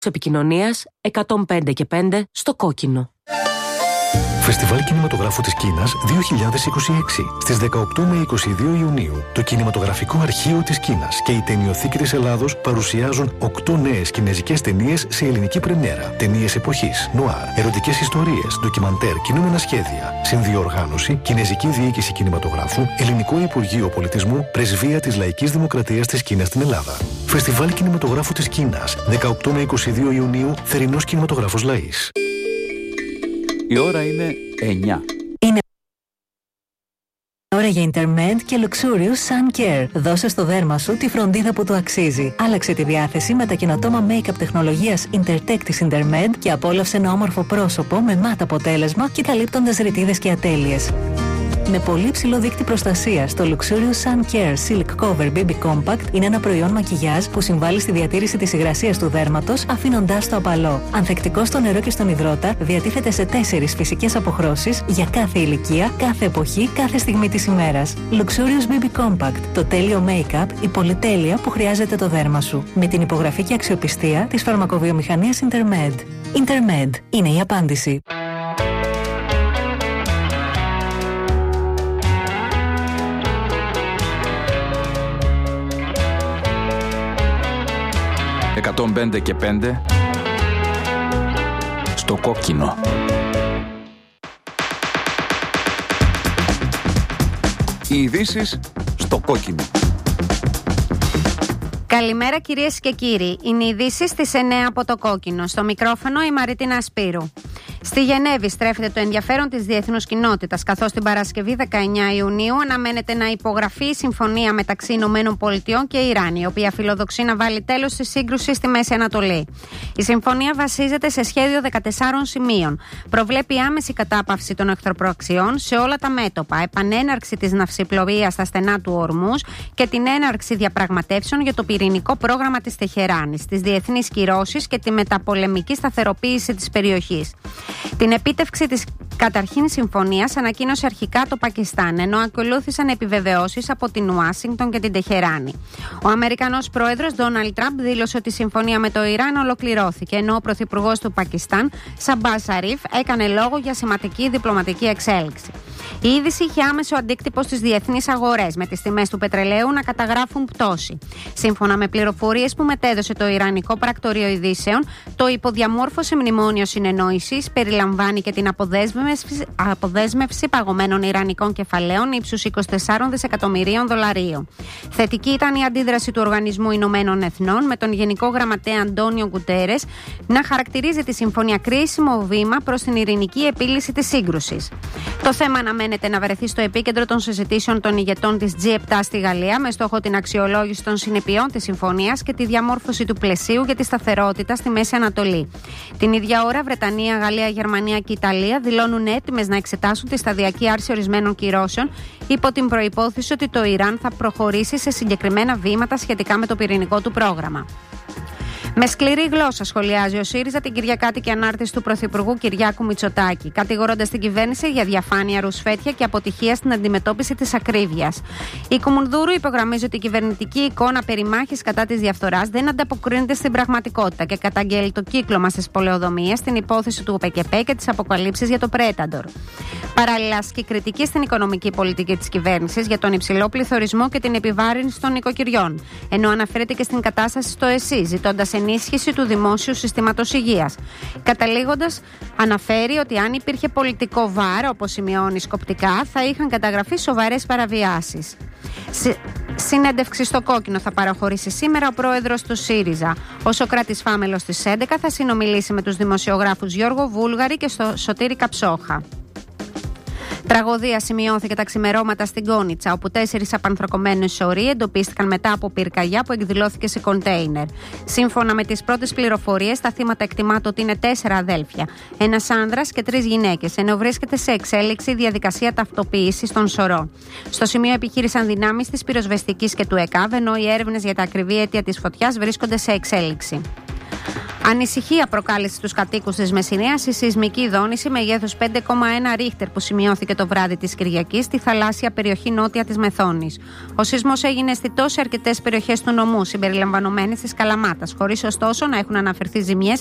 Επικοινωνίας 105 και 5 στο κόκκινο. Φεστιβάλ Κινηματογράφου της Κίνας 2026. Στις 18 με 22 Ιουνίου, το Κινηματογραφικό Αρχείο της Κίνας και η Ταινιοθήκη της Ελλάδος παρουσιάζουν 8 νέες κινεζικές ταινίες σε ελληνική πρεμιέρα. Ταινίες εποχής, νουάρ, ερωτικές ιστορίες, ντοκιμαντέρ, κινούμενα σχέδια. Συνδιοργάνωση, Κινεζική Διοίκηση Κινηματογράφου, Ελληνικό Υπουργείο Πολιτισμού, Πρεσβεία της Λαϊκής Δημοκρατίας της Κίνας στην Ελλάδα. Φεστιβάλ Κινηματογράφου της Κίνας 18 με 22 Ιουνίου, θερινός κινηματογράφος Λαΐς. Η ώρα είναι 9. Είναι ώρα για Intermed και Luxurious Sun Care. Δώσε στο δέρμα σου τη φροντίδα που του αξίζει. Άλλαξε τη διάθεση με τα καινοτόμα make-up τεχνολογίας Intertech της Intermed και απόλαυσε ένα όμορφο πρόσωπο με μάτ αποτέλεσμα και καλύπτοντας ρητίδες και ατέλειες. Με πολύ ψηλό δείκτη προστασίας, το Luxurious Sun Care Silk Cover BB Compact είναι ένα προϊόν μακιγιάζ που συμβάλλει στη διατήρηση της υγρασίας του δέρματος, αφήνοντάς το απαλό. Ανθεκτικό στο νερό και στον υδρότα, διατίθεται σε 4 φυσικές αποχρώσεις για κάθε ηλικία, κάθε εποχή, κάθε στιγμή της ημέρας. Luxurious BB Compact, το τέλειο make-up, η πολυτέλεια που χρειάζεται το δέρμα σου. Με την υπογραφή και αξιοπιστία της φαρμακοβιομηχανίας Intermed. Intermed είναι η απάντηση. «105 και 5» στο κόκκινο. Οι ειδήσεις στο κόκκινο. Καλημέρα κυρίες και κύριοι. Είναι οι ειδήσεις στις 9 από το κόκκινο. Στο μικρόφωνο η Μαρίτινα Σπύρου. Στη Γενέβη στρέφεται το ενδιαφέρον της διεθνούς κοινότητας, καθώς την Παρασκευή 19 Ιουνίου αναμένεται να υπογραφεί η συμφωνία μεταξύ ΗΠΑ και Ιράν, η οποία φιλοδοξεί να βάλει τέλος στη σύγκρουση στη Μέση Ανατολή. Η συμφωνία βασίζεται σε σχέδιο 14 σημείων. Προβλέπει άμεση κατάπαυση των εχθροπραξιών σε όλα τα μέτωπα, επανέναρξη της ναυσιπλοείας στα στενά του Ορμούζ και την έναρξη διαπραγματεύσεων για το πυρηνικό πρόγραμμα της Τεχεράνης, τις διεθνείς κυρώσεις και τη μεταπολεμική σταθεροποίηση της περιοχής. Την επίτευξη της καταρχήν συμφωνίας ανακοίνωσε αρχικά το Πακιστάν, ενώ ακολούθησαν επιβεβαιώσεις από την Ουάσιγκτον και την Τεχεράνη. Ο Αμερικανός πρόεδρος Ντόναλντ Τραμπ δήλωσε ότι η συμφωνία με το Ιράν ολοκληρώθηκε, ενώ ο πρωθυπουργός του Πακιστάν, Σαμπάζ Σαρίφ, έκανε λόγο για σημαντική διπλωματική εξέλιξη. Η είδηση είχε άμεσο αντίκτυπο στις διεθνείς αγορές, με τις τιμές του πετρελαίου να καταγράφουν πτώση. Σύμφωνα με πληροφορίες που μετέδωσε το Ιρανικό Πρακτορείο Ειδήσεων, το υποδιαμόρφωσε μνημόνιο συνεννόησης περιλαμβάνει και την αποδέσμευση παγωμένων ιρανικών κεφαλαίων ύψους 24 δισεκατομμυρίων δολαρίων. Θετική ήταν η αντίδραση του Οργανισμού Ηνωμένων Εθνών, με τον Γενικό Γραμματέα Αντώνιο Γκουντέρες να χαρακτηρίζει τη συμφωνία κρίσιμο βήμα προς την ειρηνική επίλυση της σύγκρουσης. Το θέμα αναμένεται να βρεθεί στο επίκεντρο των συζητήσεων των ηγετών της G7 στη Γαλλία, με στόχο την αξιολόγηση των συνεπειών της συμφωνίας και τη διαμόρφωση του πλαισίου για τη σταθερότητα στη Μέση Ανατολή. Την ίδια ώρα, Βρετανία, Γαλλία, Γερμανία και Ιταλία δηλώνουν έτοιμες να εξετάσουν τη σταδιακή άρση ορισμένων κυρώσεων, υπό την προϋπόθεση ότι το Ιράν θα προχωρήσει σε συγκεκριμένα βήματα σχετικά με το πυρηνικό του πρόγραμμα. Με σκληρή γλώσσα σχολιάζει ο ΣΥΡΙΖΑ την κυριακάτικη ανάρτηση του Πρωθυπουργού Κυριάκου Μητσοτάκη, κατηγορώντας την κυβέρνηση για διαφάνεια, ρουσφέτια και αποτυχία στην αντιμετώπιση της ακρίβειας. Η Κουμουνδούρου υπογραμμίζει ότι η κυβερνητική εικόνα περιμάχης κατά της διαφθοράς δεν ανταποκρίνεται στην πραγματικότητα και καταγγέλει το κύκλωμα στις πολεοδομίες, στην υπόθεση του ΟΠΕΚΕΠΕ και τις αποκαλύψεις για το Πρέταντορ. Παράλληλα, ασκεί κριτική στην οικονομική πολιτική της κυβέρνησης για τον υψηλό πληθωρισμό και την επιβάρυνση των νοικοκυριών, ενώ αναφέρεται και στην κατάσταση στο ΕΣΥ, ζητώντας ενίσχυση του δημόσιου συστήματος υγείας. Καταλήγοντας, αναφέρει ότι αν υπήρχε πολιτικό βάρο, όπως σημειώνει σκοπτικά, θα είχαν καταγραφεί σοβαρές παραβιάσεις. Συνέντευξη στο κόκκινο θα παραχωρήσει σήμερα ο πρόεδρος του ΣΥΡΙΖΑ. Ο Σωκράτης Φάμελος στις 11 θα συνομιλήσει με τους δημοσιογράφους Γιώργο Βούλγαρη και Σωτήρη Καψόχα. Τραγωδία σημειώθηκε τα ξημερώματα στην Κόνιτσα, όπου 4 απανθρακωμένες σωροί εντοπίστηκαν μετά από πυρκαγιά που εκδηλώθηκε σε κοντέινερ. Σύμφωνα με τις πρώτες πληροφορίες, τα θύματα εκτιμάται ότι είναι 4 αδέλφια, ένας άνδρας και 3 γυναίκες, ενώ βρίσκεται σε εξέλιξη η διαδικασία ταυτοποίησης των σωρών. Στο σημείο επιχείρησαν δυνάμεις της πυροσβεστικής και του ΕΚΑΒ, ενώ οι έρευνες για τα ακριβή αίτια της φωτιάς βρίσκονται σε εξέλιξη. Ανησυχία προκάλεσε στους κατοίκους της Μεσσηνίας η σεισμική δόνηση μεγέθους 5,1 ρίχτερ που σημειώθηκε το βράδυ της Κυριακής στη θαλάσσια περιοχή νότια της Μεθόνης. Ο σεισμός έγινε αισθητός σε αρκετές περιοχές του νομού, συμπεριλαμβανομένης της Καλαμάτας, χωρίς ωστόσο να έχουν αναφερθεί ζημιές